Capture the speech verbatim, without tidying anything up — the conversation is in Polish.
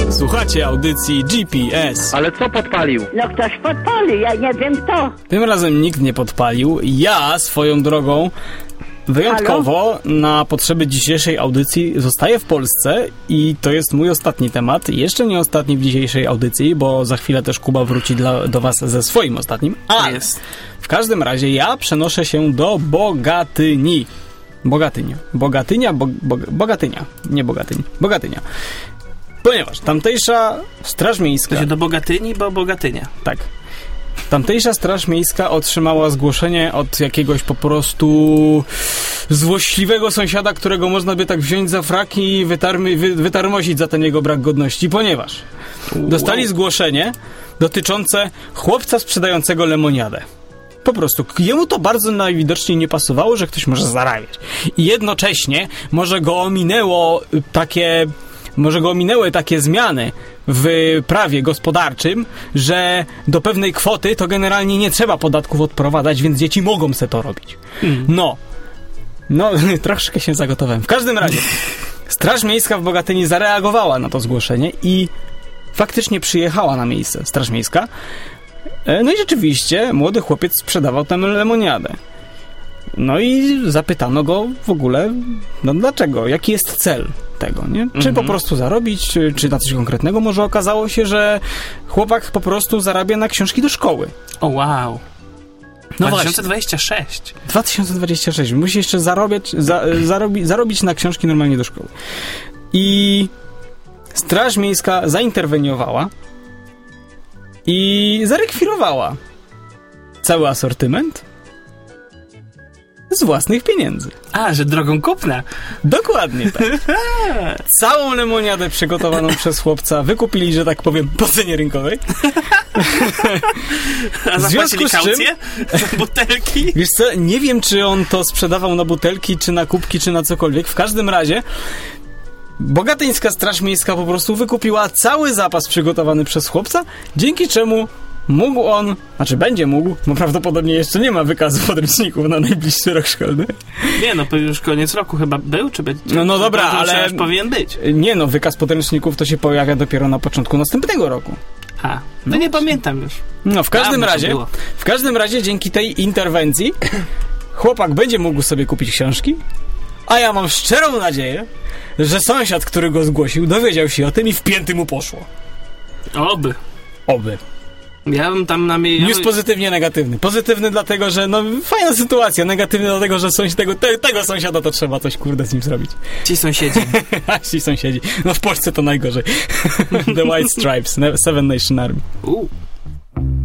Słuchacie audycji G P S. Ale co podpalił? No ktoś podpalił, ja nie wiem kto. Tym razem nikt nie podpalił. Ja swoją drogą wyjątkowo Halo? na potrzeby dzisiejszej audycji zostaję w Polsce i to jest mój ostatni temat. Jeszcze nie ostatni w dzisiejszej audycji, bo za chwilę też Kuba wróci dla, do was ze swoim ostatnim. Ale jest. W każdym razie ja przenoszę się do Bogatyni. Bogatynia. Bogatynia, bo, bo, Bogatynia. Nie Bogatyń. Bogatynia. Ponieważ tamtejsza Straż Miejska... To się do Bogatyni, bo Bogatynia. Tak. Tamtejsza Straż Miejska otrzymała zgłoszenie od jakiegoś po prostu złośliwego sąsiada, którego można by tak wziąć za frak i wytarmy, wy, wytarmosić za ten jego brak godności, ponieważ wow. dostali zgłoszenie dotyczące chłopca sprzedającego lemoniadę. Po prostu jemu to bardzo najwidoczniej nie pasowało, że ktoś może zarabiać. I jednocześnie może go ominęło takie... Może go ominęły takie zmiany w prawie gospodarczym, że do pewnej kwoty to generalnie nie trzeba podatków odprowadzać, więc dzieci mogą se to robić. Mm. No. No, troszkę się zagotowałem. W każdym razie Straż Miejska w Bogatyni zareagowała na to zgłoszenie i faktycznie przyjechała na miejsce Straż Miejska. No i rzeczywiście młody chłopiec sprzedawał tę lemoniadę. No i zapytano go w ogóle, no dlaczego, jaki jest cel tego, nie? Czy mm-hmm. po prostu zarobić, czy, czy na coś konkretnego? Może okazało się, że chłopak po prostu zarabia na książki do szkoły. O wow. No dwa tysiące dwudziesty szósty. dwa tysiące dwudziesty szósty. Musi jeszcze zarobić, za, zarobi, zarobić na książki normalnie do szkoły. I Straż Miejska zainterweniowała i zarekwirowała cały asortyment z własnych pieniędzy. A, że drogą kupna. Dokładnie tak. Całą lemoniadę przygotowaną przez chłopca wykupili, że tak powiem, po cenie rynkowej. A zapłacili kaucję? Butelki? Wiesz co, nie wiem, czy on to sprzedawał na butelki, czy na kubki, czy na cokolwiek. W każdym razie Bogatyńska Straż Miejska po prostu wykupiła cały zapas przygotowany przez chłopca, dzięki czemu mógł on, znaczy będzie mógł, bo prawdopodobnie jeszcze nie ma wykazu podręczników na najbliższy rok szkolny. Nie no, już koniec roku chyba był, czy będzie? No, no dobra, ale... już powinien być. Nie no, wykaz podręczników to się pojawia dopiero na początku następnego roku. A, no, no nie pamiętam już. No, w każdym Dawno razie, w każdym razie dzięki tej interwencji chłopak będzie mógł sobie kupić książki, a ja mam szczerą nadzieję, że sąsiad, który go zgłosił, dowiedział się o tym i w pięty mu poszło. Oby. Oby. Ja bym tam na mnie... News pozytywnie negatywny. Pozytywny dlatego, że no fajna sytuacja. Negatywny dlatego, że sąsiad, tego, te, tego sąsiada to trzeba coś kurde z nim zrobić. Ci sąsiedzi. Ci sąsiedzi. No w Polsce to najgorzej. The White Stripes, Seven Nation Army. Uh.